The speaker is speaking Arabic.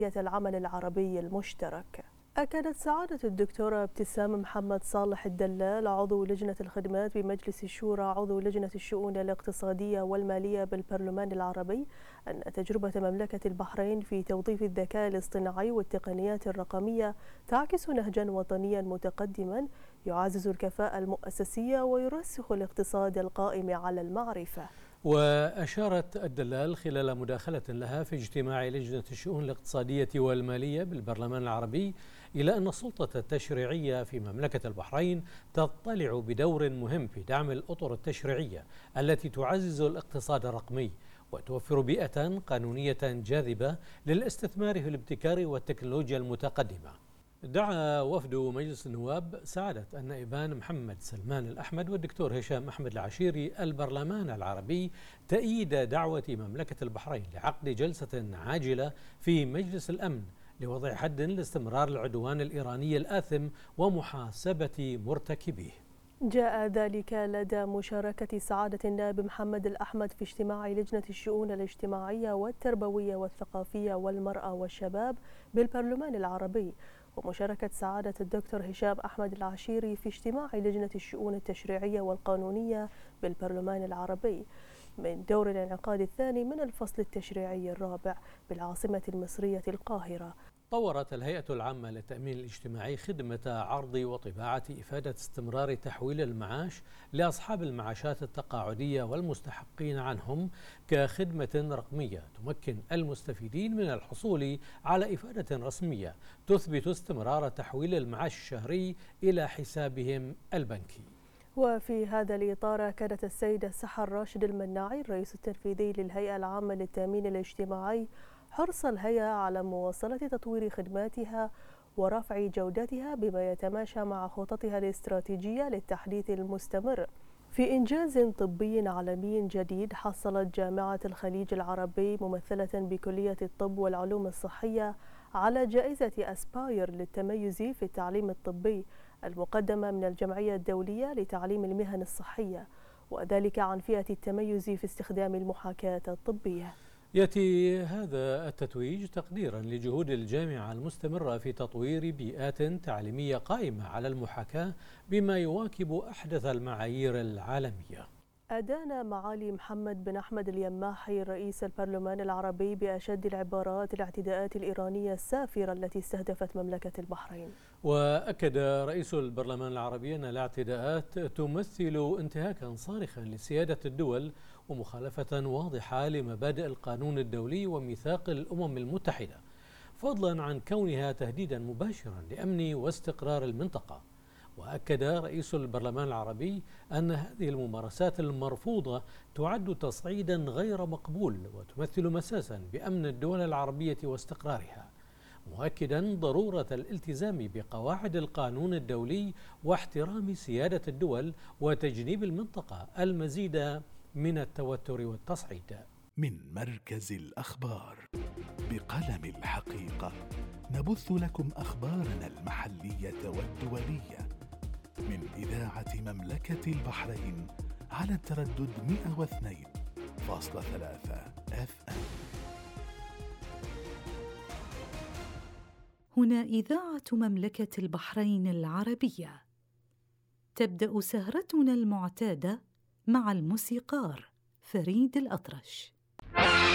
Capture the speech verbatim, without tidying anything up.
العمل العربي المشترك. أكدت سعادة الدكتورة ابتسام محمد صالح الدلال عضو لجنة الخدمات بمجلس الشورى عضو لجنة الشؤون الاقتصادية والمالية بالبرلمان العربي أن تجربة مملكة البحرين في توظيف الذكاء الاصطناعي والتقنيات الرقمية تعكس نهجا وطنيا متقدما يعزز الكفاءة المؤسسية ويرسخ الاقتصاد القائم على المعرفة. وأشارت الدلال خلال مداخلة لها في اجتماع لجنة الشؤون الاقتصادية والمالية بالبرلمان العربي إلى أن السلطة التشريعية في مملكة البحرين تضطلع بدور مهم في دعم الأطر التشريعية التي تعزز الاقتصاد الرقمي وتوفر بيئة قانونية جاذبة للاستثمار في الابتكار والتكنولوجيا المتقدمة. دعا وفد مجلس النواب سعادة النائبان محمد سلمان الأحمد والدكتور هشام أحمد العشيري البرلمان العربي تأييد دعوة مملكة البحرين لعقد جلسة عاجلة في مجلس الأمن لوضع حد لاستمرار العدوان الإيراني الآثم ومحاسبة مرتكبيه. جاء ذلك لدى مشاركة سعادة النائب محمد الأحمد في اجتماع لجنة الشؤون الاجتماعية والتربوية والثقافية والمرأة والشباب بالبرلمان العربي، ومشاركة سعادة الدكتور هشام أحمد العشيري في اجتماع لجنة الشؤون التشريعية والقانونية بالبرلمان العربي من دور الانعقاد الثاني من الفصل التشريعي الرابع بالعاصمة المصرية القاهرة. طورت الهيئة العامة للتأمين الاجتماعي خدمة عرض وطباعة إفادة استمرار تحويل المعاش لأصحاب المعاشات التقاعدية والمستحقين عنهم كخدمة رقمية تمكن المستفيدين من الحصول على إفادة رسمية تثبت استمرار تحويل المعاش الشهري إلى حسابهم البنكي. وفي هذا الإطار أكدت السيدة سحر راشد المناعي الرئيس التنفيذي للهيئة العامة للتأمين الاجتماعي حرص الهيئة على مواصلة تطوير خدماتها ورفع جودتها بما يتماشى مع خططها الاستراتيجية للتحديث المستمر. في إنجاز طبي عالمي جديد حصلت جامعة الخليج العربي ممثلة بكلية الطب والعلوم الصحية على جائزة أسباير للتميز في التعليم الطبي المقدمة من الجمعية الدولية لتعليم المهن الصحية، وذلك عن فئة التميز في استخدام المحاكاة الطبية. يأتي هذا التتويج تقديرا لجهود الجامعة المستمرة في تطوير بيئات تعليمية قائمة على المحاكاة بما يواكب أحدث المعايير العالمية. أدان معالي محمد بن أحمد اليماحي رئيس البرلمان العربي بأشد العبارات الاعتداءات الإيرانية السافرة التي استهدفت مملكة البحرين. وأكد رئيس البرلمان العربي أن الاعتداءات تمثل انتهاكا صارخا لسيادة الدول ومخالفة واضحة لمبادئ القانون الدولي وميثاق الأمم المتحدة، فضلا عن كونها تهديدا مباشرا لأمن واستقرار المنطقة. وأكد رئيس البرلمان العربي أن هذه الممارسات المرفوضة تعد تصعيدا غير مقبول وتمثل مساسا بأمن الدول العربية واستقرارها، مؤكدا ضرورة الالتزام بقواعد القانون الدولي واحترام سيادة الدول وتجنيب المنطقة المزيد من التوتر والتصعيد. من مركز الأخبار بقلم الحقيقة نبث لكم أخبارنا المحلية والدولية من إذاعة مملكة البحرين على التردد مئة واثنين فاصلة ثلاثة اف ام. هنا إذاعة مملكة البحرين العربية. تبدأ سهرتنا المعتادة مع الموسيقار فريد الأطرش.